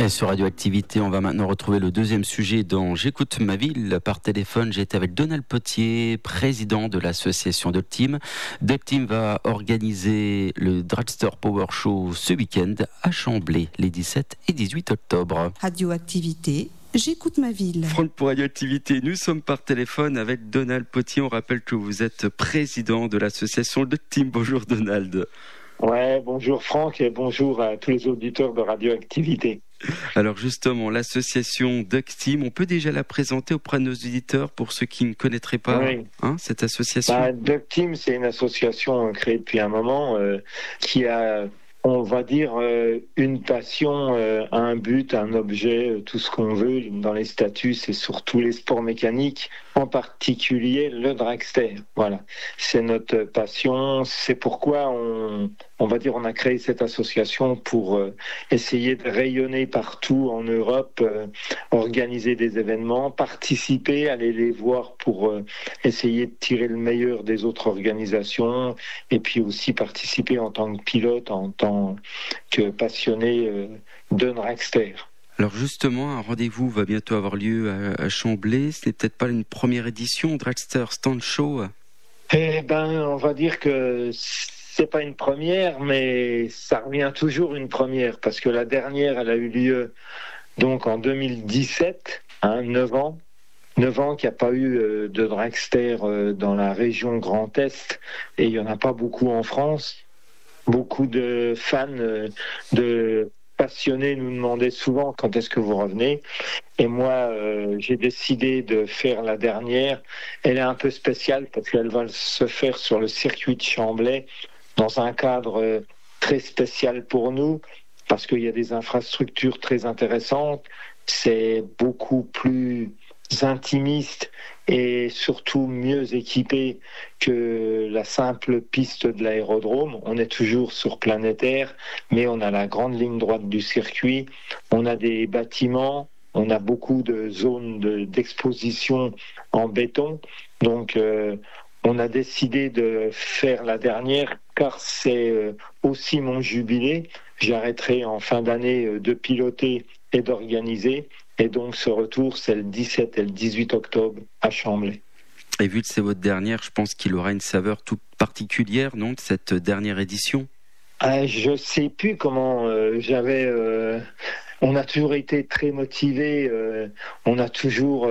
Et sur Radioactivité, on va maintenant retrouver le deuxième sujet dans J'écoute ma ville. Par téléphone, j'étais avec Donald Potier, président de l'association Duck-Team. Duck-Team va organiser le Dragster Power Show ce week-end à Chambly, les 17 et 18 octobre. Radioactivité, j'écoute ma ville. Franck pour Radioactivité, nous sommes par téléphone avec Donald Potier. On rappelle que vous êtes président de l'association Duck-Team. Bonjour Donald. Ouais, bonjour Franck et bonjour à tous les auditeurs de Radioactivité. Alors justement, l'association Duck-Team, on peut déjà la présenter auprès de nos auditeurs pour ceux qui ne connaîtraient pas cette association. Duck-Team, c'est une association créée depuis un moment qui a, on va dire, une passion, un but, un objet, tout ce qu'on veut dans les statuts, c'est surtout les sports mécaniques, en particulier le dragster. Voilà, c'est notre passion, c'est pourquoi on va dire, on a créé cette association pour essayer de rayonner partout en Europe, organiser des événements, participer, aller les voir pour essayer de tirer le meilleur des autres organisations et puis aussi participer en tant que pilote, en tant que passionné de dragster. Alors justement, un rendez-vous va bientôt avoir lieu à Chambly. Ce n'est peut-être pas une première édition, Dragster Stand Show. On va dire que c'est pas une première, mais ça revient toujours une première, parce que la dernière, elle a eu lieu donc en 2017, 9 ans. 9 ans qu'il n'y a pas eu de dragster dans la région Grand Est, et il n'y en a pas beaucoup en France. Beaucoup de fans, de passionnés nous demandaient souvent quand est-ce que vous revenez. Et moi, j'ai décidé de faire la dernière. Elle est un peu spéciale parce qu'elle va se faire sur le circuit de Chambly, dans un cadre très spécial pour nous, parce qu'il y a des infrastructures très intéressantes. C'est beaucoup plus intimiste et surtout mieux équipé que la simple piste de l'aérodrome. On est toujours sur planétaire, mais on a la grande ligne droite du circuit, on a des bâtiments, on a beaucoup de zones d'exposition en béton. Donc on a décidé de faire la dernière car c'est aussi mon jubilé. J'arrêterai en fin d'année de piloter et d'organiser. Et donc ce retour, c'est le 17 et le 18 octobre à Chambly. Et vu que c'est votre dernière, je pense qu'il aura une saveur toute particulière, non, de cette dernière édition ? Je sais plus comment j'avais... on a toujours été très motivés, on a toujours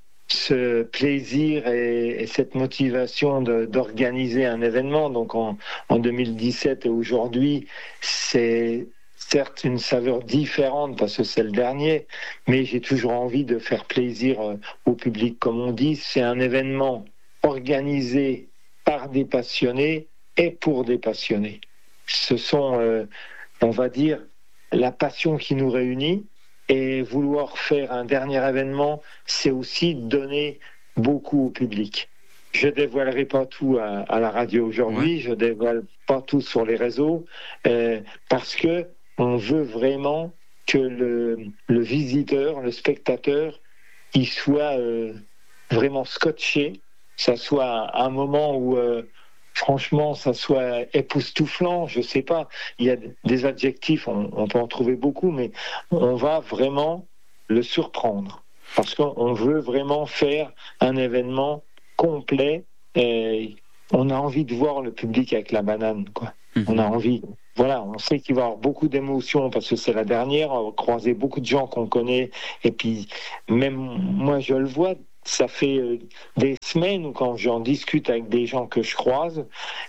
ce plaisir et cette motivation d'organiser un événement. Donc en 2017 et aujourd'hui, c'est certes une saveur différente parce que c'est le dernier, mais j'ai toujours envie de faire plaisir au public. Comme on dit, c'est un événement organisé par des passionnés et pour des passionnés. Ce sont, on va dire, la passion qui nous réunit, et vouloir faire un dernier événement, c'est aussi donner beaucoup au public. Je dévoilerai pas tout à la radio aujourd'hui, je dévoile pas tout sur les réseaux, parce que on veut vraiment que le visiteur, le spectateur, il soit vraiment scotché, ça soit un moment où franchement, ça soit époustouflant, je sais pas. Il y a des adjectifs, on peut en trouver beaucoup, mais on va vraiment le surprendre. Parce qu'on veut vraiment faire un événement complet et on a envie de voir le public avec la banane, quoi. On a envie. Voilà, on sait qu'il va y avoir beaucoup d'émotions parce que c'est la dernière, on va croiser beaucoup de gens qu'on connaît. Et puis, même moi, je le vois, ça fait des semaines où quand j'en discute avec des gens que je croise,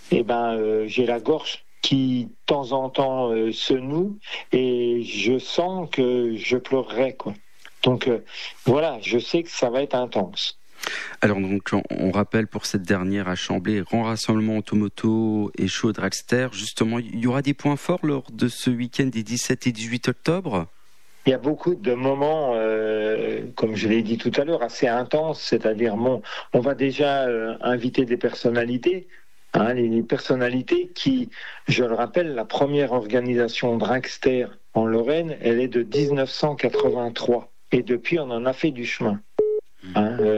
j'ai la gorge qui, de temps en temps, se noue et je sens que je pleurerai, quoi. Donc, voilà, je sais que ça va être intense. Alors donc on rappelle pour cette dernière à Chambly, grand rassemblement automoto et show dragster. Justement, il y aura des points forts lors de ce week-end des 17 et 18 octobre. Il y a beaucoup de moments, comme je l'ai dit tout à l'heure, assez intenses. C'est-à-dire, on va déjà inviter des personnalités. Les personnalités qui, je le rappelle, la première organisation dragster en Lorraine, elle est de 1983. Et depuis, on en a fait du chemin.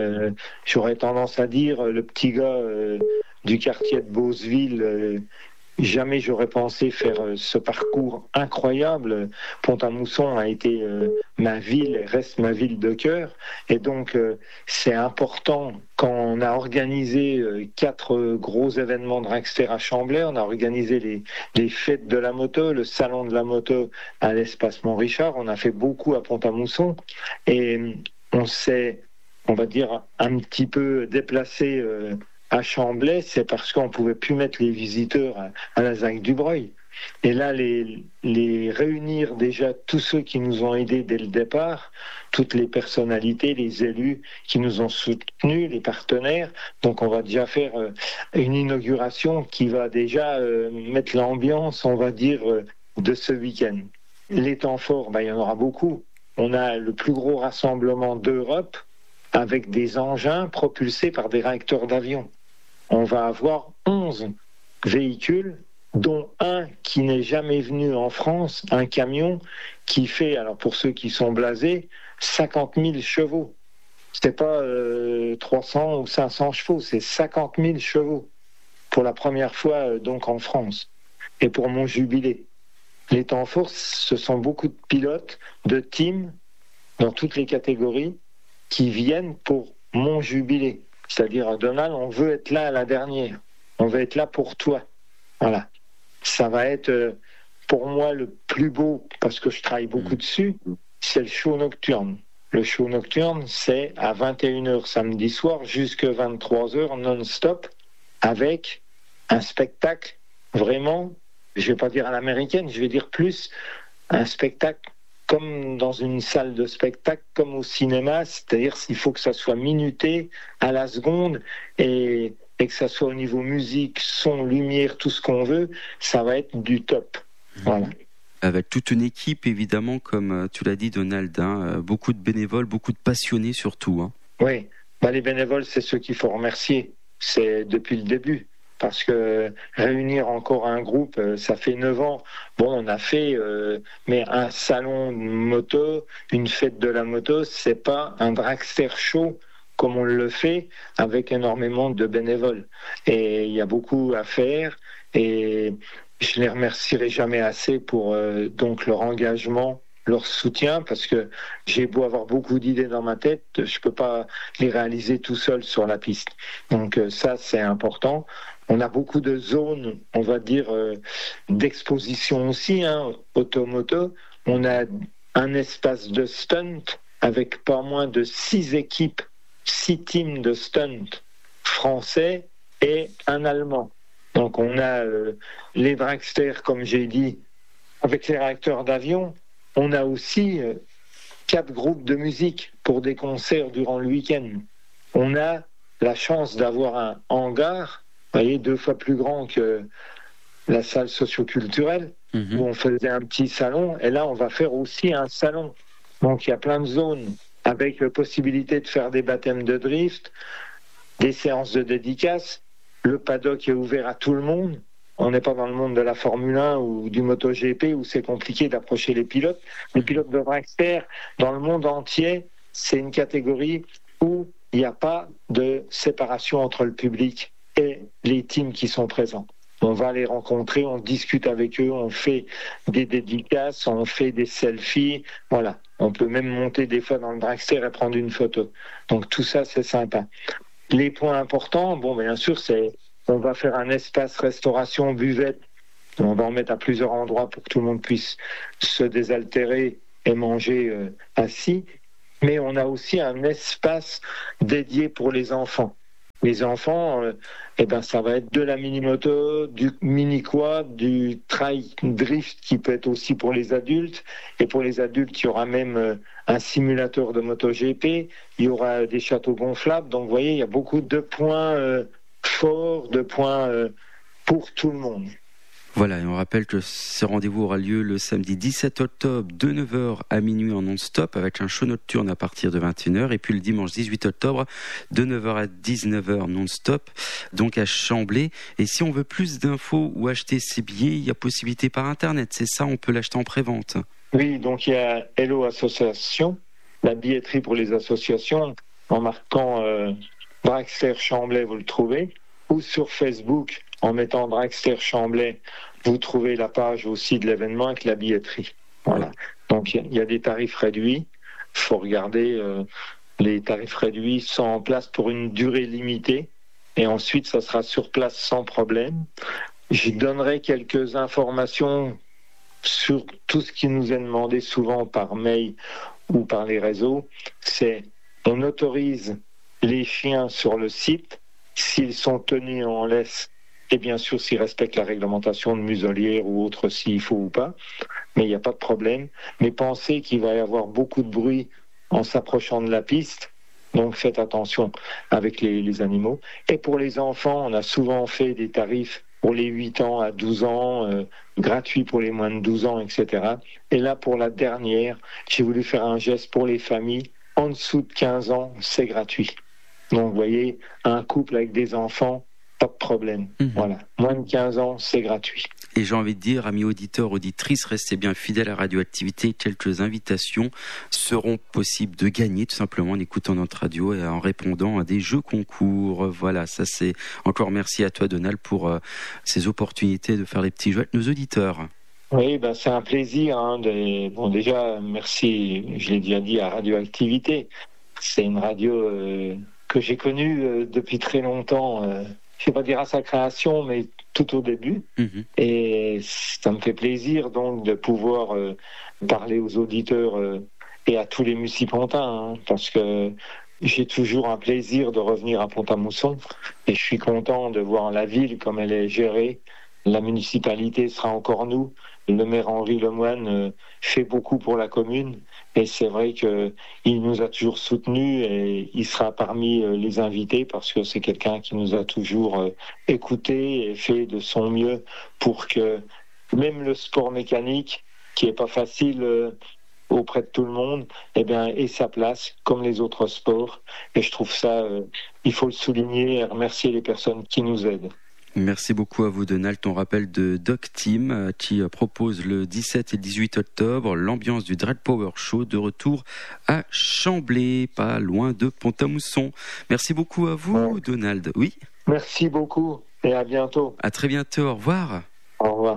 J'aurais tendance à dire le petit gars du quartier de Beauceville jamais j'aurais pensé faire ce parcours incroyable. Pont-à-Mousson a été ma ville et reste ma ville de cœur. Et donc, c'est important quand on a organisé 4 gros événements de Dragster à Chamblay. On a organisé les fêtes de la moto, le salon de la moto à l'espace Mont-Richard. On a fait beaucoup à Pont-à-Mousson. Et on s'est, on va dire, un petit peu déplacé à Chamblay, c'est parce qu'on ne pouvait plus mettre les visiteurs à la ZAC-du-Breuil. Et là, les réunir déjà tous ceux qui nous ont aidés dès le départ, toutes les personnalités, les élus qui nous ont soutenus, les partenaires. Donc on va déjà faire une inauguration qui va déjà mettre l'ambiance, on va dire, de ce week-end. Les temps forts, il y en aura beaucoup. On a le plus gros rassemblement d'Europe avec des engins propulsés par des réacteurs d'avion. On va avoir 11 véhicules, dont un qui n'est jamais venu en France, un camion qui fait, alors pour ceux qui sont blasés, 50 000 chevaux. C'est pas 300 ou 500 chevaux, c'est 50 000 chevaux pour la première fois donc en France. Et pour mon jubilé. Les temps forts, ce sont beaucoup de pilotes, de teams, dans toutes les catégories, qui viennent pour mon jubilé. C'est-à-dire, Donald, on veut être là à la dernière. On veut être là pour toi. Voilà. Ça va être, pour moi, le plus beau, parce que je travaille beaucoup dessus, c'est le show nocturne. Le show nocturne, c'est à 21h samedi soir jusqu'à 23h non-stop, avec un spectacle vraiment, je ne vais pas dire à l'américaine, je vais dire plus un spectacle comme dans une salle de spectacle, comme au cinéma, c'est-à-dire qu'il faut que ça soit minuté à la seconde et que ça soit au niveau musique, son, lumière, tout ce qu'on veut, ça va être du top. Voilà. Avec toute une équipe, évidemment, comme tu l'as dit, Donald, beaucoup de bénévoles, beaucoup de passionnés surtout. Oui, les bénévoles, c'est ceux qu'il faut remercier. C'est depuis le début. Parce que réunir encore un groupe, ça fait 9 ans. Bon, on a fait, mais un salon de moto, une fête de la moto, c'est pas un dragster show comme on le fait avec énormément de bénévoles. Et il y a beaucoup à faire et je les remercierai jamais assez pour donc leur engagement, leur soutien, parce que j'ai beau avoir beaucoup d'idées dans ma tête, je peux pas les réaliser tout seul sur la piste. Donc ça, c'est important. On a beaucoup de zones, on va dire, d'exposition aussi, automoto. On a un espace de stunt avec pas moins de 6 équipes, 6 teams de stunt français et un allemand. Donc on a les dragsters, comme j'ai dit, avec les réacteurs d'avion. On a aussi 4 groupes de musique pour des concerts durant le week-end. On a la chance d'avoir un hangar, vous voyez, 2 fois plus grand que la salle socioculturelle, où on faisait un petit salon, et là on va faire aussi un salon. Donc il y a plein de zones avec la possibilité de faire des baptêmes de drift, des séances de dédicaces. Le paddock est ouvert à tout le monde. On n'est pas dans le monde de la Formule 1 ou du MotoGP où c'est compliqué d'approcher les pilotes. Les pilotes de dragster, dans le monde entier, c'est une catégorie où il n'y a pas de séparation entre le public et les teams qui sont présents. On va les rencontrer, on discute avec eux, on fait des dédicaces, on fait des selfies, voilà. On peut même monter des fois dans le dragster et prendre une photo. Donc tout ça, c'est sympa. Les points importants, bien sûr, c'est on va faire un espace restauration buvette. On va en mettre à plusieurs endroits pour que tout le monde puisse se désaltérer et manger assis. Mais on a aussi un espace dédié pour les enfants. Les enfants, ça va être de la mini-moto, du mini-quad, du trail drift qui peut être aussi pour les adultes. Et pour les adultes, il y aura même un simulateur de MotoGP, il y aura des châteaux gonflables. Donc vous voyez, il y a beaucoup de points forts, de points pour tout le monde. Voilà, et on rappelle que ce rendez-vous aura lieu le samedi 17 octobre de 9h à minuit en non-stop avec un show nocturne à partir de 21h et puis le dimanche 18 octobre de 9h à 19h non-stop, donc à Chamblay. Et si on veut plus d'infos ou acheter ses billets, il y a possibilité par Internet, c'est ça, on peut l'acheter en pré-vente. Oui, donc il y a Hello Association, la billetterie pour les associations, en marquant Dragster Chamblay, vous le trouvez, ou sur Facebook, en mettant Draxler Chamblay, vous trouvez la page aussi de l'événement avec la billetterie. Voilà. Donc il y a des tarifs réduits. Il faut regarder les tarifs réduits sont en place pour une durée limitée et ensuite ça sera sur place sans problème. Je donnerai quelques informations sur tout ce qui nous est demandé souvent par mail ou par les réseaux. C'est on autorise les chiens sur le site s'ils sont tenus en laisse et bien sûr s'ils respectent la réglementation de muselière ou autre s'il faut ou pas, mais il n'y a pas de problème. Mais pensez qu'il va y avoir beaucoup de bruit en s'approchant de la piste, donc faites attention avec les animaux. Et pour les enfants, on a souvent fait des tarifs pour les 8 ans à 12 ans, gratuits pour les moins de 12 ans, etc. Et là, pour la dernière, j'ai voulu faire un geste pour les familles. En dessous de 15 ans, c'est gratuit. Donc, vous voyez, un couple avec des enfants, pas de problème. Voilà. Moins de 15 ans, c'est gratuit. Et j'ai envie de dire, amis auditeurs, auditrices, restez bien fidèles à Radioactivité. Quelques invitations seront possibles de gagner tout simplement en écoutant notre radio et en répondant à des jeux concours. Voilà, ça c'est encore merci à toi Donald pour ces opportunités de faire les petits jeux avec nos auditeurs. Oui, c'est un plaisir. Bon, déjà, merci, je l'ai déjà dit, à Radioactivité. C'est une radio que j'ai connue depuis très longtemps. Je ne vais pas dire à sa création, mais tout au début. Et ça me fait plaisir donc de pouvoir parler aux auditeurs et à tous les Mucipontins, parce que j'ai toujours un plaisir de revenir à Pont-à-Mousson et je suis content de voir la ville comme elle est gérée. La municipalité sera encore nous. Le maire Henri Lemoine fait beaucoup pour la commune et c'est vrai qu'il nous a toujours soutenus et il sera parmi les invités parce que c'est quelqu'un qui nous a toujours écoutés et fait de son mieux pour que même le sport mécanique, qui est pas facile auprès de tout le monde, ait sa place comme les autres sports. Et je trouve ça, il faut le souligner et remercier les personnes qui nous aident. Merci beaucoup à vous Donald. On rappelle de Doc Team qui propose le 17 et 18 octobre l'ambiance du Dread Power Show de retour à Chamblay, pas loin de Pont-à-Mousson. Merci beaucoup à vous Donald. Oui. Merci beaucoup et à bientôt. À très bientôt, au revoir. Au revoir.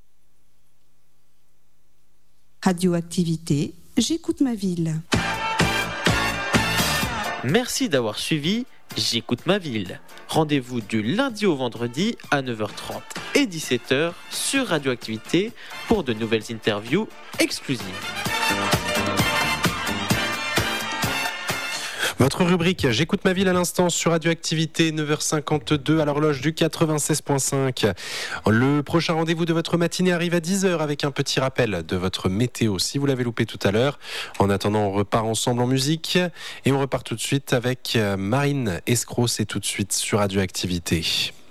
Radioactivité, j'écoute ma ville. Merci d'avoir suivi J'écoute ma ville. Rendez-vous du lundi au vendredi à 9h30 et 17h sur Radioactivité pour de nouvelles interviews exclusives. Votre rubrique J'écoute ma ville à l'instant sur Radioactivité, 9h52 à l'horloge du 96.5. Le prochain rendez-vous de votre matinée arrive à 10h avec un petit rappel de votre météo si vous l'avez loupé tout à l'heure. En attendant, on repart ensemble en musique et on repart tout de suite avec Marine Escroc, c'est tout de suite sur Radioactivité.